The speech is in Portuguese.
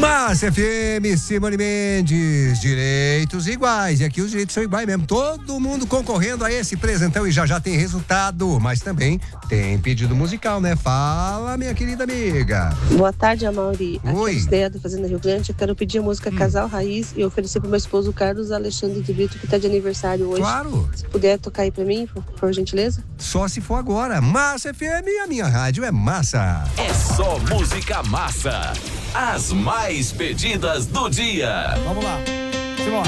Massa FM, Simone Mendes, direitos iguais. E aqui os direitos são iguais mesmo. Todo mundo concorrendo a esse presentão e já tem resultado. Mas também tem pedido musical, né? Fala, minha querida amiga. Boa tarde, Amauri. Oi. Aqui é a Esteia da Fazenda Rio Grande. Eu quero pedir a música Casal Raiz e oferecer pro meu esposo Carlos Alexandre de Brito, que tá de aniversário hoje. Claro. Se puder tocar aí pra mim, por gentileza. Só se for agora. Massa FM, a minha rádio é massa. É só música massa. As mais pedidas do dia. Vamos lá.